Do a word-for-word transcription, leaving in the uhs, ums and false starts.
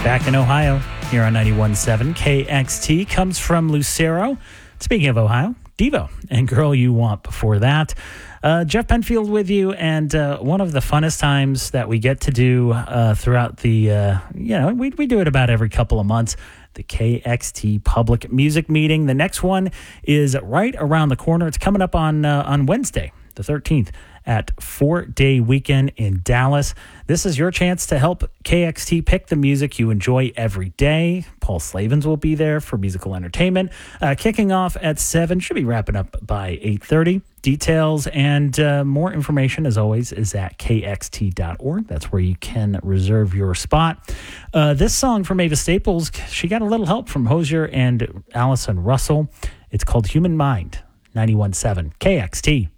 back in Ohio here on ninety-one point seven K X T. Comes from Lucero. Speaking of Ohio, Devo and Girl You Want before that. Uh, Jeff Penfield with you, and uh, one of the funnest times that we get to do uh, throughout the, uh, you know, we, we do it about every couple of months, the K X T Public Music Meeting. The next one is right around the corner. It's coming up on uh, on Wednesday, the thirteenth, at Four Day Weekend in Dallas. This is your chance to help K X T pick the music you enjoy every day. Paul Slavens will be there for musical entertainment. Uh, kicking off at seven, should be wrapping up by eight thirty. Details and uh, more information, as always, is at k x t dot org. That's where you can reserve your spot. Uh, this song from Ava Staples, she got a little help from Hozier and Allison Russell. It's called Human Mind, ninety-one point seven K X T.